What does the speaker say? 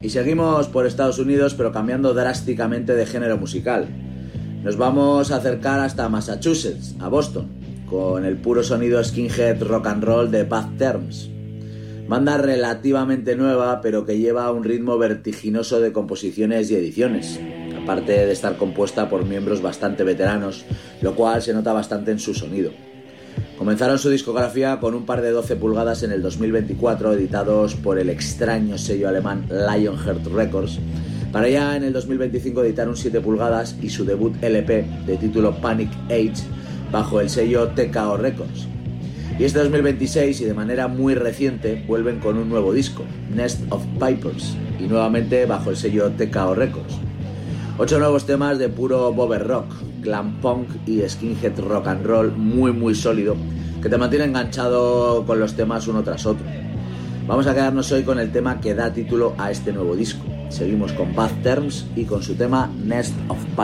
Y seguimos por Estados Unidos, pero cambiando drásticamente de género musical. Nos vamos a acercar hasta Massachusetts, a Boston, con el puro sonido skinhead rock and roll de Bad Terms. Banda relativamente nueva, pero que lleva un ritmo vertiginoso de composiciones y ediciones, aparte de estar compuesta por miembros bastante veteranos, lo cual se nota bastante en su sonido. Comenzaron su discografía con un par de 12 pulgadas en el 2024, editados por el extraño sello alemán Lionheart Records, para ya en el 2025 editar un 7 pulgadas y su debut LP de título Panic Age bajo el sello TKO Records. Y este 2026, y de manera muy reciente, vuelven con un nuevo disco, Nest of Vipers, y nuevamente bajo el sello TKO Records. 8 nuevos temas de puro bobber rock, glam punk y skinhead rock and roll muy sólido, que te mantiene enganchado con los temas uno tras otro. Vamos a quedarnos hoy con el tema que da título a este nuevo disco. Seguimos con Bad Terms y con su tema Nest of Vipers.